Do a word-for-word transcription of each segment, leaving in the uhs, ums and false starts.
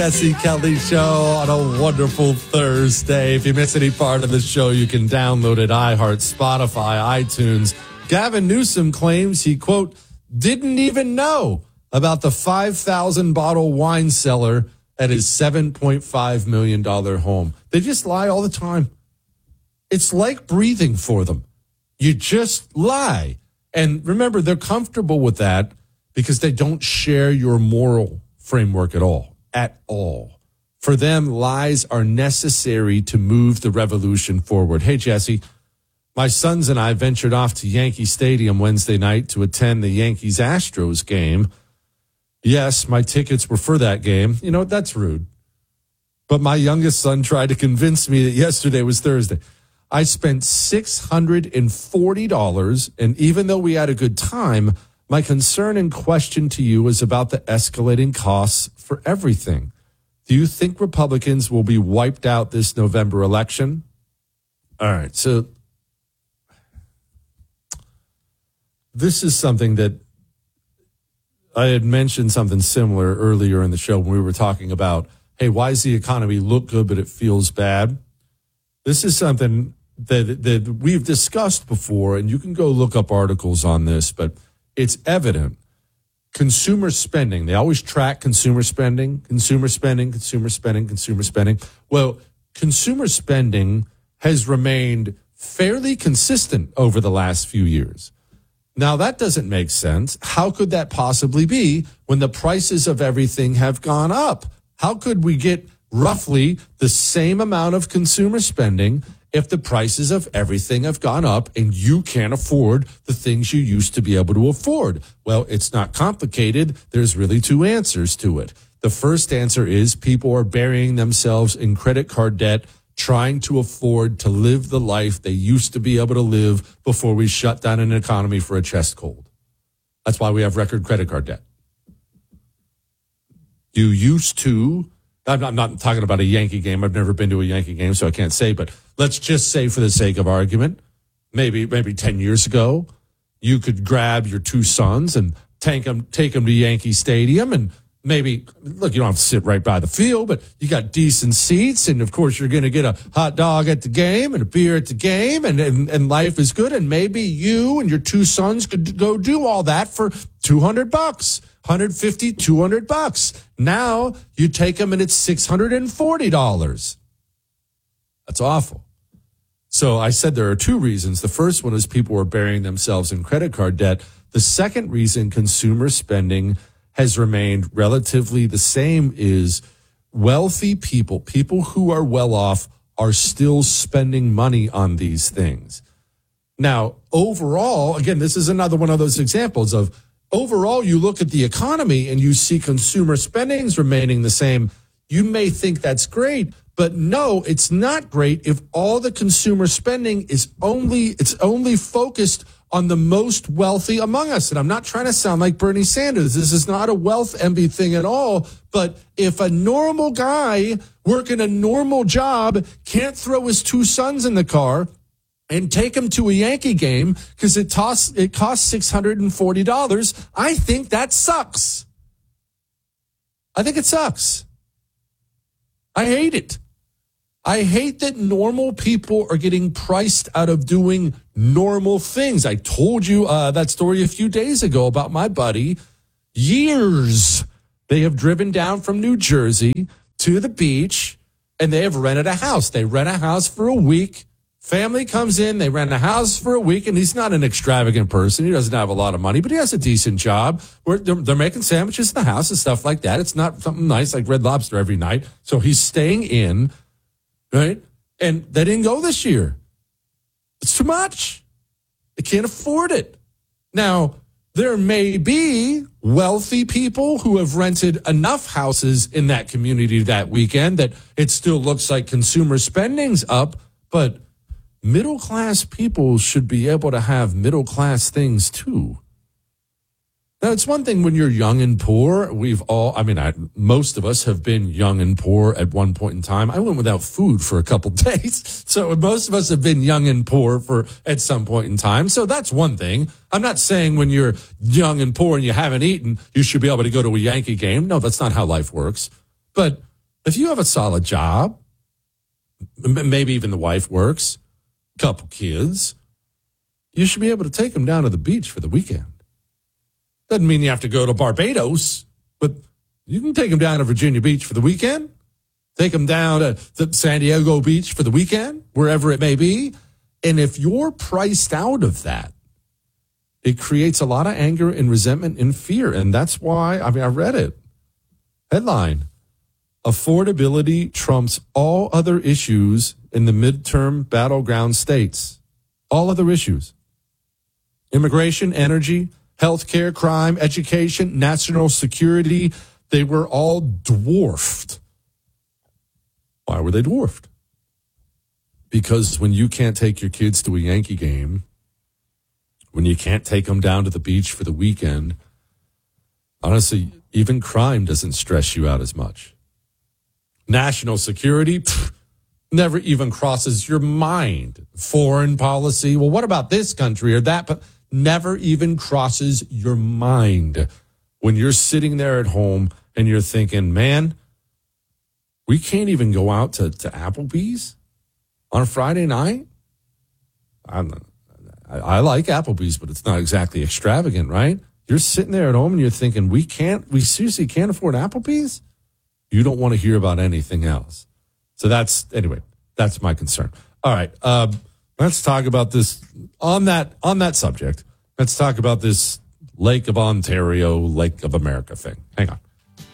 Jesse Kelly Show on a wonderful Thursday. If you miss any part of the show, you can download it, iHeart, Spotify, iTunes. Gavin Newsom claims he, quote, didn't even know about the five thousand bottle wine cellar at his seven point five million dollars home. They just lie all the time. It's like breathing for them. You just lie. And remember, they're comfortable with that because they don't share your moral framework at all. At all. For them, lies are necessary to move the revolution forward. Hey, Jesse, my sons and I ventured off to Yankee Stadium Wednesday night to attend the Yankees-Astros game. Yes, my tickets were for that game. You know, that's rude. But my youngest son tried to convince me that yesterday was Thursday. I spent six hundred forty dollars, and even though we had a good time, my concern and question to you is about the escalating costs for everything. Do you think Republicans will be wiped out this November election? All right, so this is something that I had mentioned something similar earlier in the show when we were talking about, hey, why does the economy look good but it feels bad? This is something that, that we've discussed before, and you can go look up articles on this, but it's evident. Consumer spending, they always track consumer spending, consumer spending, consumer spending, consumer spending. Well, consumer spending has remained fairly consistent over the last few years. Now, that doesn't make sense. How could that possibly be when the prices of everything have gone up? How could we get roughly the same amount of consumer spending if the prices of everything have gone up and you can't afford the things you used to be able to afford? Well, it's not complicated. There's really two answers to it. The first answer is people are burying themselves in credit card debt, trying to afford to live the life they used to be able to live before we shut down an economy for a chest cold. That's why we have record credit card debt. You used to... I'm not, I'm not talking about a Yankee game. I've never been to a Yankee game, so I can't say. But let's just say, for the sake of argument, maybe maybe ten years ago, you could grab your two sons and take them, take them to Yankee Stadium. And maybe, look, you don't have to sit right by the field, but you got decent seats. And, of course, you're going to get a hot dog at the game and a beer at the game. And, and, and life is good. And maybe you and your two sons could go do all that for two hundred bucks. one hundred fifty, two hundred bucks. Now you take them and it's six hundred forty dollars. That's awful. So I said there are two reasons. The first one is people are burying themselves in credit card debt. The second reason consumer spending has remained relatively the same is wealthy people, people who are well off, are still spending money on these things. Now, overall, again, this is another one of those examples of overall, you look at the economy and you see consumer spendings remaining the same. You may think that's great, but no, it's not great if all the consumer spending is only, it's only focused on the most wealthy among us. And I'm not trying to sound like Bernie Sanders. This is not a wealth envy thing at all. But if a normal guy working a normal job can't throw his two sons in the car and take them to a Yankee game because it, toss, it costs six hundred forty dollars, I think that sucks. I think it sucks. I hate it. I hate that normal people are getting priced out of doing normal things. I told you uh, that story a few days ago about my buddy. Years they have driven down from New Jersey to the beach, and they have rented a house. They rent a house for a week. Family comes in, they rent a house for a week, and he's not an extravagant person. He doesn't have a lot of money, but he has a decent job. Where they're, they're making sandwiches in the house and stuff like that. It's not something nice like Red Lobster every night. So he's staying in, right? And they didn't go this year. It's too much. They can't afford it. Now, there may be wealthy people who have rented enough houses in that community that weekend that it still looks like consumer spending's up, but middle-class people should be able to have middle-class things, too. Now, it's one thing when you're young and poor. We've all, I mean, I, most of us have been young and poor at one point in time. I went without food for a couple days. So most of us have been young and poor for at some point in time. So that's one thing. I'm not saying when you're young and poor and you haven't eaten, you should be able to go to a Yankee game. No, that's not how life works. But If you have a solid job, m- maybe even the wife works, couple kids, you should be able to take them down to the beach for the weekend. Doesn't mean you have to go to Barbados, but you can take them down to Virginia Beach for the weekend. Take them down to the San Diego Beach for the weekend, wherever it may be. And if you're priced out of that, it creates a lot of anger and resentment and fear. And that's why, I mean, I read it. Headline, affordability trumps all other issues in the midterm battleground states. All other issues. Immigration, energy, healthcare, crime, education, national security, they were all dwarfed. Why were they dwarfed? Because when you can't take your kids to a Yankee game, when you can't take them down to the beach for the weekend, honestly, even crime doesn't stress you out as much. National security pff, never even crosses your mind. Foreign policy, well, what about this country or that? But never even crosses your mind when you're sitting there at home and you're thinking, man, we can't even go out to, to Applebee's on a Friday night. I'm, I, I like Applebee's, but it's not exactly extravagant, right? You're sitting there at home and you're thinking, we can't, we seriously can't afford Applebee's? You don't want to hear about anything else. So that's, anyway, that's my concern. All right, um, let's talk about this, on that, on that subject, let's talk about this Lake of Ontario, Lake of America thing. Hang on.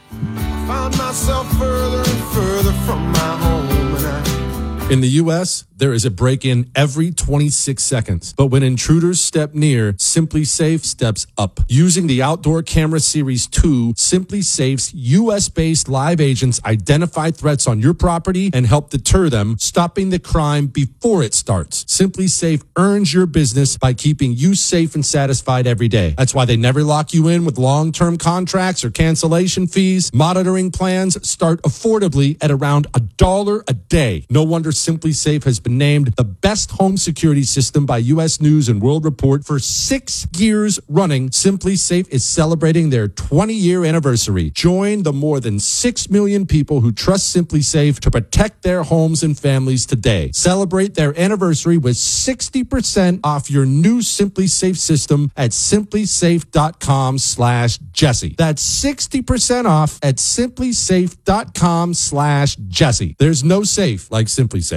Found myself further and further from my home, and I... In the U S, there is a break-in every twenty-six seconds. But when intruders step near, SimpliSafe steps up. Using the Outdoor Camera Series two, SimpliSafe's U S-based live agents identify threats on your property and help deter them, stopping the crime before it starts. SimpliSafe earns your business by keeping you safe and satisfied every day. That's why they never lock you in with long-term contracts or cancellation fees. Monitoring plans start affordably at around a dollar a day. No wonder SimpliSafe has been named the best home security system by U S News and World Report for six years running. SimpliSafe is celebrating their twenty-year anniversary. Join the more than six million people who trust SimpliSafe to protect their homes and families today. Celebrate their anniversary with sixty percent off your new SimpliSafe system at simplisafe.com slash Jesse. That's sixty percent off at simplisafe.com slash Jesse. There's no safe like SimpliSafe.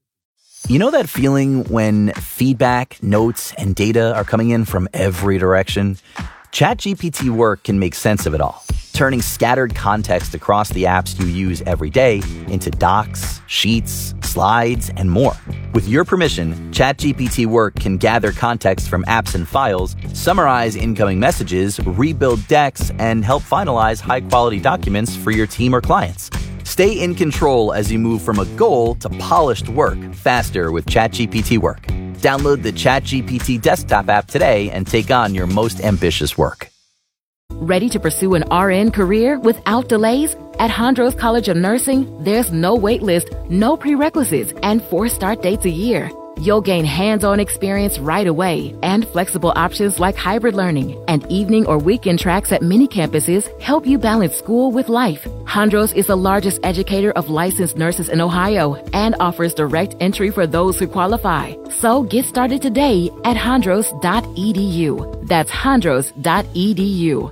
You know that feeling when feedback, notes, and data are coming in from every direction? ChatGPT Work can make sense of it all, turning scattered context across the apps you use every day into docs, sheets, slides, and more. With your permission, ChatGPT Work can gather context from apps and files, summarize incoming messages, rebuild decks, and help finalize high-quality documents for your team or clients. Stay in control as you move from a goal to polished work faster with ChatGPT Work. Download the ChatGPT desktop app today and take on your most ambitious work. Ready to pursue an R N career without delays? At Hondros College of Nursing, there's no wait list, no prerequisites, and four start dates a year. You'll gain hands-on experience right away and flexible options like hybrid learning and evening or weekend tracks at many campuses help you balance school with life. Hondros is the largest educator of licensed nurses in Ohio and offers direct entry for those who qualify. So get started today at hondros dot e d u. That's hondros dot e d u.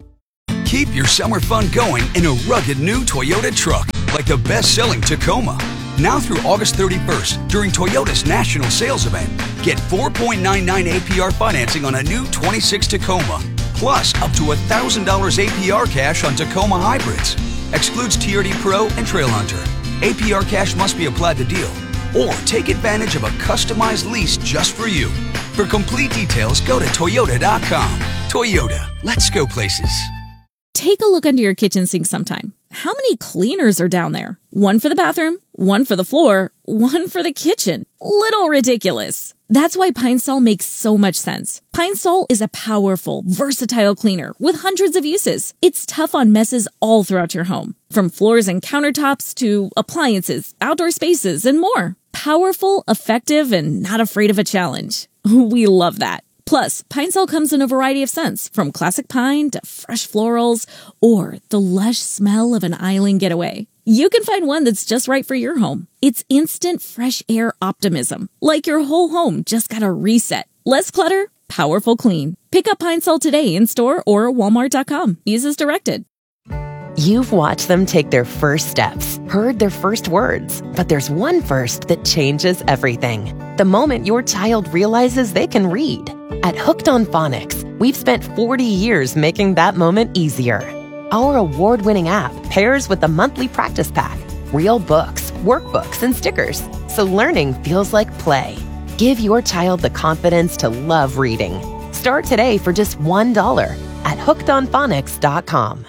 Keep your summer fun going in a rugged new Toyota truck like the best-selling Tacoma. Now through August thirty-first, during Toyota's national sales event, get four point nine nine A P R financing on a new twenty-six Tacoma, plus up to one thousand dollars A P R cash on Tacoma hybrids. Excludes T R D Pro and Trailhunter. A P R cash must be applied to deal. Or take advantage of a customized lease just for you. For complete details, go to toyota dot com. Toyota, let's go places. Take a look under your kitchen sink sometime. How many cleaners are down there? One for the bathroom, one for the floor, one for the kitchen. Little ridiculous. That's why Pine Sol makes so much sense. Pine Sol is a powerful, versatile cleaner with hundreds of uses. It's tough on messes all throughout your home, from floors and countertops to appliances, outdoor spaces, and more. Powerful, effective, and not afraid of a challenge. We love that. Plus, Pine Sol comes in a variety of scents, from classic pine to fresh florals or the lush smell of an island getaway. you can find one that's just right for your home. It's instant fresh air optimism, like your whole home just got a reset. Less clutter, powerful clean. Pick up Pine Sol today in store or walmart dot com. Use as directed. You've watched them take their first steps, heard their first words, but there's one first that changes everything. The moment your child realizes they can read. At Hooked on Phonics, we've spent forty years making that moment easier. Our award-winning app pairs with a monthly practice pack, real books, workbooks, and stickers, so learning feels like play. Give your child the confidence to love reading. Start today for just one dollar at hooked on phonics dot com.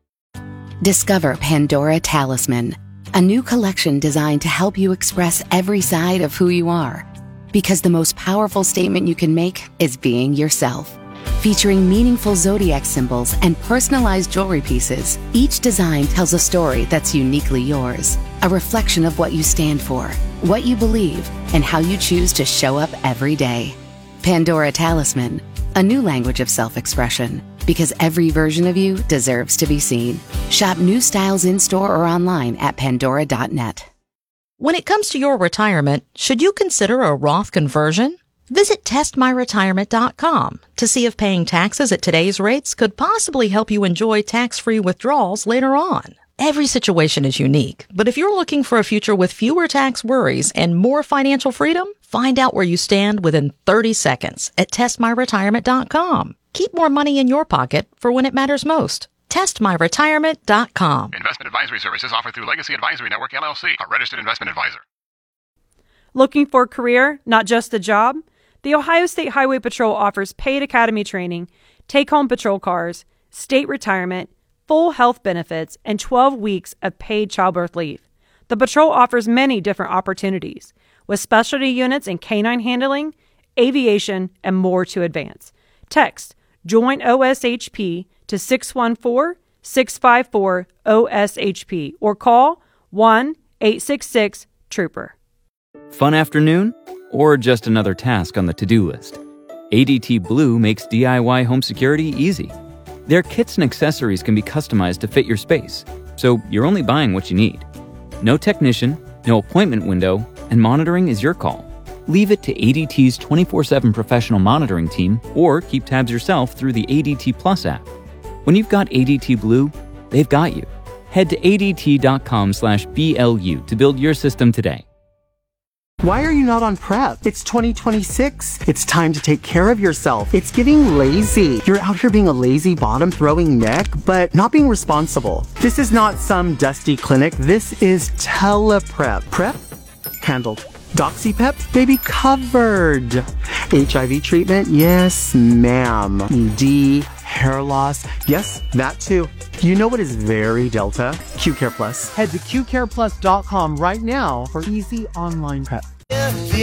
Discover Pandora Talisman, a new collection designed to help you express every side of who you are. Because the most powerful statement you can make is being yourself. Featuring meaningful zodiac symbols and personalized jewelry pieces, each design tells a story that's uniquely yours. A reflection of what you stand for, what you believe, and how you choose to show up every day. Pandora Talisman, a new language of self-expression. Because every version of you deserves to be seen. Shop new styles in-store or online at pandora dot net. When it comes to your retirement, should you consider a Roth conversion? Visit test my retirement dot com to see if paying taxes at today's rates could possibly help you enjoy tax-free withdrawals later on. Every situation is unique, but if you're looking for a future with fewer tax worries and more financial freedom, find out where you stand within thirty seconds at test my retirement dot com. Keep more money in your pocket for when it matters most. test my retirement dot com. Investment advisory services offered through Legacy Advisory Network, L L C, a registered investment advisor. Looking for a career, not just a job? The Ohio State Highway Patrol offers paid academy training, take-home patrol cars, state retirement, full health benefits, and twelve weeks of paid childbirth leave. The patrol offers many different opportunities, with specialty units in canine handling, aviation, and more to advance. Text Join O S H P to six one four, six five four, O S H P or call one eight six six, Trooper. Fun afternoon? Or just another task on the to-do list? A D T Blue makes D I Y home security easy. Their kits and accessories can be customized to fit your space, so you're only buying what you need. No technician, no appointment window, and monitoring is your call. Leave it to A D T's twenty-four seven professional monitoring team or keep tabs yourself through the A D T Plus app. When you've got A D T Blue, they've got you. Head to A D T dot com slash B L U to build your system today. Why are you not on prep? It's twenty twenty-six. It's time to take care of yourself. It's getting lazy. You're out here being a lazy bottom throwing neck, but not being responsible. This is not some dusty clinic. This is teleprep. Prep? Handled. DoxyPep? Baby covered. H I V treatment? Yes, ma'am. D, hair loss? Yes, that too. You know what is very Delta? Q Care Plus. Head to Q care plus dot com right now for easy online prep.